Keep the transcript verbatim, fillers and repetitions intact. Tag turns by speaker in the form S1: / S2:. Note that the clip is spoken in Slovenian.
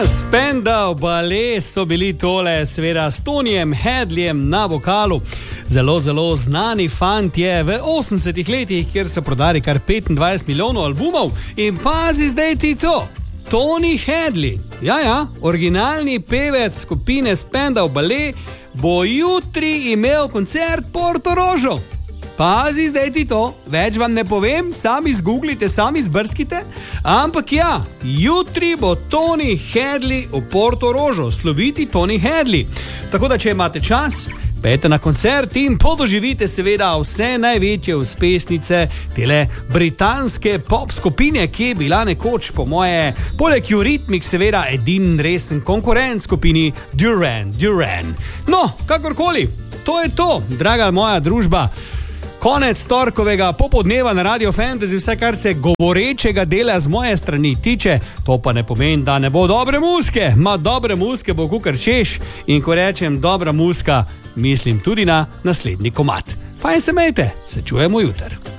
S1: Spandau Ballet so bili tole, seveda s Tonyjem Hadleyjem na vokalu. Zelo, zelo znani fantje v osemdesetih letih, kjer so prodali kar petindvajset milijonov albumov. In pazi zdaj ti to, Tony Hadley, ja, ja, originalni pevec skupine Spandau Ballet, bo jutri imel koncert Portorožu. Pazi zdaj ti to, več vam ne povem, sami zgooglite, sami zbrskite, ampak ja, jutri bo Tony Hadley v Portorožu, sloviti Tony Hadley. Tako da, če imate čas, pejte na koncert in podoživite seveda vse največje uspešnice tele britanske pop skupine, ki je bila nekoč po moje, poleg Eurythmics seveda edin resen konkurent skupini Duran Duran. No, kakorkoli, to je to, draga moja družba. Konec torkovega popodneva na Radio Fantasy, vse kar se govorečega dela z moje strani tiče, to pa ne pomeni, da ne bo dobre muzike. Ma dobre muzike bo kukar češ, in ko rečem dobra muzika, mislim tudi na naslednji komad. Fajn se mejte, se čujemo jutri.